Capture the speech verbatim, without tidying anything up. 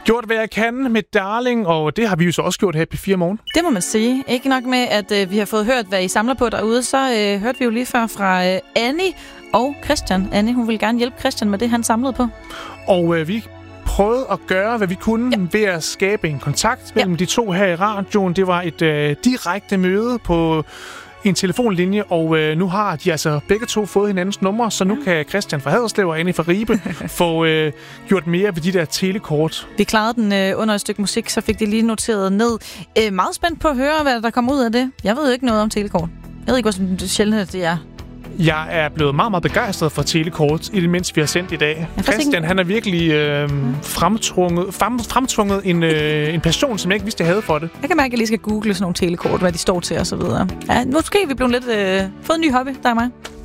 Gjort, hvad jeg kan med Darling, og det har vi jo så også gjort her på fire morgen. Det må man sige. Ikke nok med, at øh, vi har fået hørt, hvad I samler på derude, så øh, hørte vi jo lige før fra øh, Annie og Christian. Annie, hun ville gerne hjælpe Christian med det, han samlede på. Og øh, vi prøvede at gøre, hvad vi kunne ja. ved at skabe en kontakt mellem ja. de to her i radioen. Det var et øh, direkte møde på en telefonlinje, og øh, nu har de altså begge to fået hinandens numre, så nu ja. kan Christian fra Haderslev og Annie fra Ribe få øh, gjort mere ved de der telekort. Vi klarede den øh, under et stykke musik, så fik de lige noteret ned. Øh, meget spændt på at høre, hvad der kommer ud af det. Jeg ved ikke noget om telekort. Jeg ved ikke, hvor sjældent det er. Jeg er blevet meget, meget begejstret for telekort, i det mindste vi har sendt i dag. Christian, ikke... han har virkelig øh, fremtvunget, frem, fremtvunget en, øh, en passion, som jeg ikke vidste, jeg havde for det. Jeg kan mærke, at jeg lige skal google sådan nogle telekort, hvad de står til og så videre. Ja, nu skal vi blive lidt øh, fået en ny hobby, der er mig.